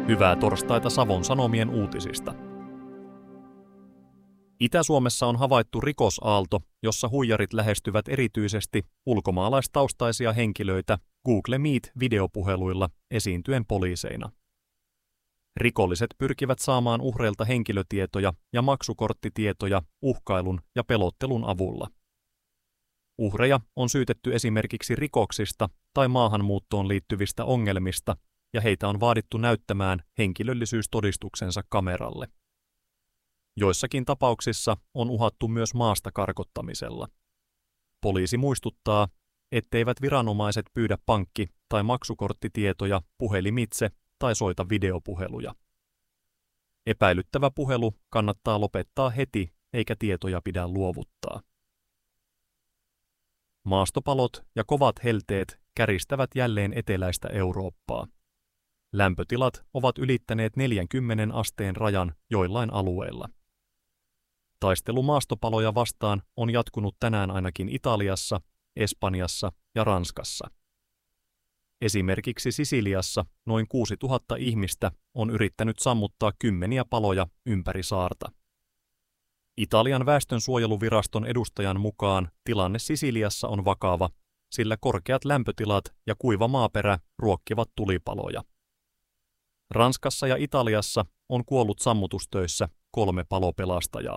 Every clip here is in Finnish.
Hyvää torstaita Savon Sanomien uutisista. Itä-Suomessa on havaittu rikosaalto, jossa huijarit lähestyvät erityisesti ulkomaalaistaustaisia henkilöitä Google Meet-videopuheluilla esiintyen poliiseina. Rikolliset pyrkivät saamaan uhreilta henkilötietoja ja maksukorttitietoja uhkailun ja pelottelun avulla. Uhreja on syytetty esimerkiksi rikoksista tai maahanmuuttoon liittyvistä ongelmista, ja heitä on vaadittu näyttämään henkilöllisyystodistuksensa kameralle. Joissakin tapauksissa on uhattu myös maasta karkottamisella. Poliisi muistuttaa, etteivät viranomaiset pyydä pankki- tai maksukorttitietoja puhelimitse tai soita videopuheluja. Epäilyttävä puhelu kannattaa lopettaa heti, eikä tietoja pidä luovuttaa. Maastopalot ja kovat helteet käristävät jälleen eteläistä Eurooppaa. Lämpötilat ovat ylittäneet 40 asteen rajan joillain alueilla. Taistelu maastopaloja vastaan on jatkunut tänään ainakin Italiassa, Espanjassa ja Ranskassa. Esimerkiksi Sisiliassa noin 6000 ihmistä on yrittänyt sammuttaa kymmeniä paloja ympäri saarta. Italian väestönsuojeluviraston edustajan mukaan tilanne Sisiliassa on vakava, sillä korkeat lämpötilat ja kuiva maaperä ruokkivat tulipaloja. Ranskassa ja Italiassa on kuollut sammutustöissä 3 palopelastajaa.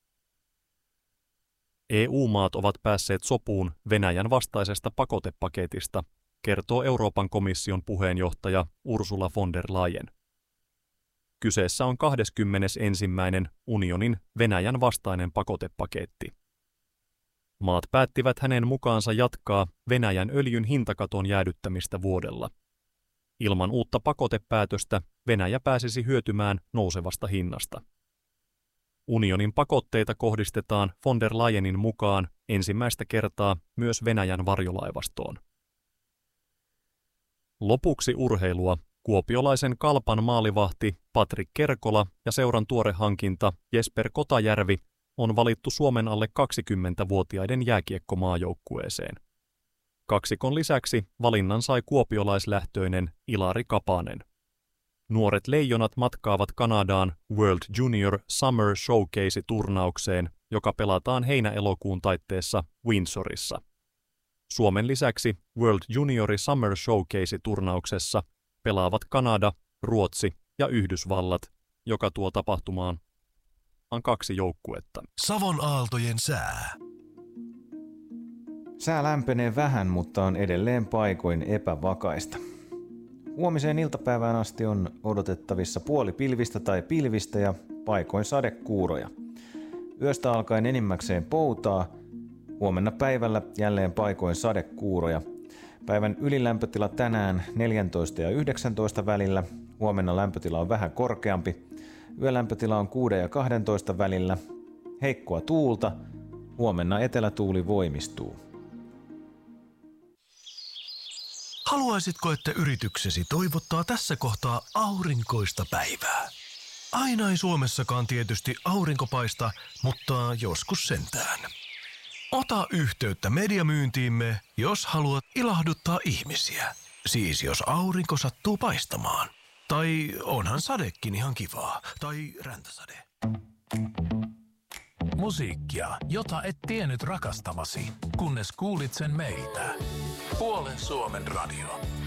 EU-maat ovat päässeet sopuun Venäjän vastaisesta pakotepaketista, kertoo Euroopan komission puheenjohtaja Ursula von der Leyen. Kyseessä on 21. unionin Venäjän vastainen pakotepaketti. Maat päättivät hänen mukaansa jatkaa Venäjän öljyn hintakaton jäädyttämistä vuodella. Ilman uutta pakotepäätöstä Venäjä pääsisi hyötymään nousevasta hinnasta. Unionin pakotteita kohdistetaan von der Leyenin mukaan ensimmäistä kertaa myös Venäjän varjolaivastoon. Lopuksi urheilua. Kuopiolaisen Kalpan maalivahti Patrik Kerkola ja seuran tuore hankinta Jesper Kotajärvi on valittu Suomen alle 20-vuotiaiden jääkiekkomaajoukkueeseen. Kaksikon lisäksi valinnan sai kuopiolaislähtöinen Ilari Kapanen. Nuoret leijonat matkaavat Kanadaan World Junior Summer Showcase-turnaukseen, joka pelataan heinä-elokuun taitteessa Windsorissa. Suomen lisäksi World Junior Summer Showcase-turnauksessa pelaavat Kanada, Ruotsi ja Yhdysvallat, joka tuo tapahtumaan 2 joukkuetta. Savon aaltojen sää. Sää lämpenee vähän, mutta on edelleen paikoin epävakaista. Huomiseen iltapäivään asti on odotettavissa puolipilvistä tai pilvistä ja paikoin sadekuuroja. Yöstä alkaen enimmäkseen poutaa, huomenna päivällä jälleen paikoin sadekuuroja. Päivän ylilämpötila tänään 14 ja 19 välillä, huomenna lämpötila on vähän korkeampi. Yölämpötila on 6 ja 12 välillä, heikkoa tuulta, huomenna etelätuuli voimistuu. Haluaisitko, että yrityksesi toivottaa tässä kohtaa aurinkoista päivää? Aina ei Suomessakaan tietysti aurinko paista, mutta joskus sentään. Ota yhteyttä mediamyyntiimme, jos haluat ilahduttaa ihmisiä. Siis jos aurinko sattuu paistamaan. Tai onhan sadekin ihan kivaa. Tai räntäsade. Musiikkia, jota et tiennyt rakastavasi, kunnes kuulit sen meiltä. Puolen Suomen radio.